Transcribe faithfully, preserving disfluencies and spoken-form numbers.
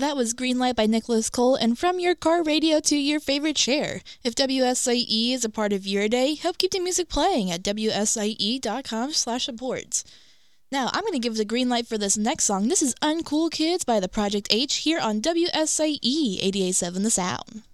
That was Green Light by Nicholas Cole, and from your car radio to your favorite chair. If W S I E is a part of your day, help keep the music playing at W S I E dot com slash supports. Now, I'm going to give the green light for this next song. This is Uncool Kids by the Project H here on W S I E eighty-eight point seven The Sound.